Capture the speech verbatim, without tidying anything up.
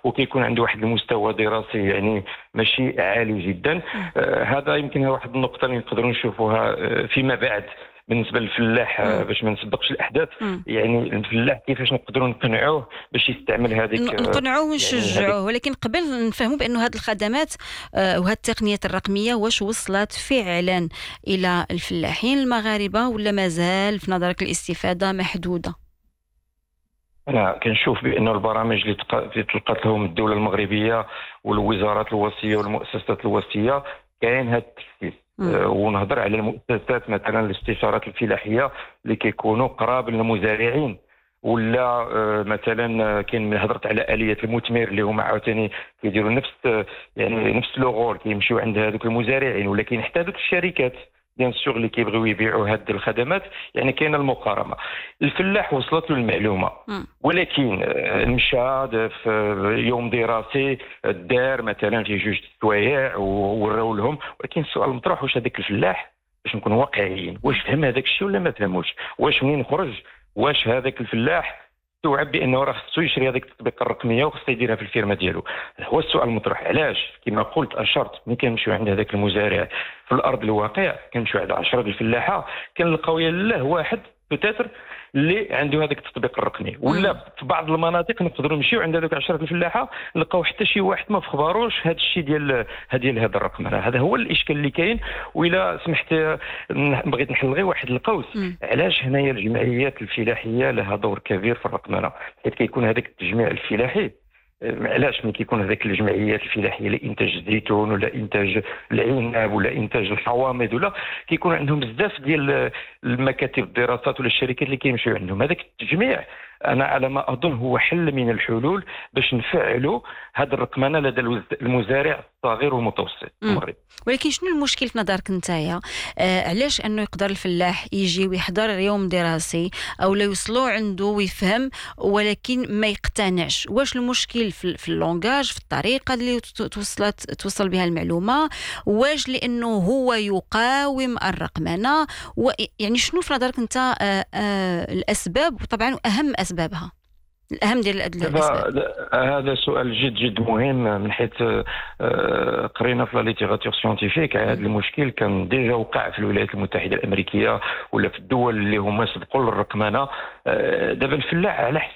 وكيكون عنده واحد المستوى دراسي يعني ماشي عالي جدا. آه هذا يمكن واحد النقطه اللي نقدروا نشوفوها آه فيما بعد بالنسبه للفلاح، آه باش ما نسبقش الاحداث. مم. يعني الفلاح كيفاش نقدروا نقنعوه باش يستعمل هذيك، آه نقنعوه يعني ونشجعوه، ولكن قبل نفهموا بانه هذه الخدمات آه، وهذه التقنيات الرقميه واش وصلت فعلا الى الفلاحين المغاربه، ولا مازال في نظرك الاستفاده محدوده؟ أنا كنشوف بأن البرامج اللي تلقات لهم الدولة المغربية والوزارات الوصية والمؤسسات الوصية كاين هذا التكثيف. أه ونهضر على المؤسسات مثلا الاستشارات الفلاحية اللي كيكونوا قراب للمزارعين، ولا أه مثلا كاين هضرت على آلية المثمر اللي هما عاوتاني كيديروا نفس يعني نفس لوغول، كيمشيو عند هذوك المزارعين، ولكن حتى هذوك الشركات بيان سور اللي كيبغيو يبيعوا هذه الخدمات. يعني كاينه المقارنه، الفلاح وصلت له المعلومه، ولكن مشى في يوم دراسي دار مثلا في جوج السوايع ووراو لهم، ولكن السؤال المطروح واش هذاك الفلاح، باش نكون واقعيين، واش فهم هذاك الشيء ولا ما فهموش؟ واش منين خرج واش هذاك الفلاح استوعب بانه راه خصو يشري هذيك التطبيق الرقميه وخصو يديرها في الفيرما ديالو؟ هو السؤال المطروح. علاش؟ كما قلت اشرت، ملي كنمشيو عند هذاك المزارع في الارض الواقع كنمشيو عند عشرة الفلاحه كنلقاو يلاه واحد بوتيتر اللي عنده هذاك التطبيق الرقمي، ولا في بعض المناطق نقدروا نمشيو عند هذوك عشرة الفلاحه نلقاو حتى شي واحد ما فخباروش هذا الشيء ديال ديال هذا الرقم. هذا هو الاشكال اللي كاين. وإلا سمحت بغيت نحل غير واحد القوس، علاش هنايا الجمعيات الفلاحيه لها دور كبير في الرقمنه، حيت كيكون هذاك التجميع الفلاحي. علاش ملي كيكون هذيك الجمعيات الفلاحيه لانتاج الزيتون ولا انتاج العنب ولا انتاج الحوامض، ولا كيكون عندهم بزاف ديال المكاتب الدراسات ولا الشركات اللي كيمشيو عندهم هذاك التجميع، انا على ما اظن هو حل من الحلول باش نفعلوا هذه الرقمنه لدى المزارع الصغير والمتوسط في المغرب. ولكن شنو المشكل في نظرك نتايا؟ آه علاش انه يقدر الفلاح يجي ويحضر يوم دراسي او لا يوصلوا عنده ويفهم ولكن ما يقتنعش؟ واش المشكل في, في اللونغاج، في الطريقه اللي توصلت توصل بها المعلومه؟ واش لانه هو يقاوم الرقمنه؟ يعني شنو في نظرك انت آه آه الاسباب، وطبعا اهم اسبابها الأهم ديال الأسباب؟ هذا سؤال جد جد مهم، من حيث قرينا في ليتيراتور سيونتيفيك هذا المشكل كان ديجا وقع في الولايات المتحدة الأمريكية ولا في الدول اللي هما سبقوا للرقمنة. دابا الفلاح على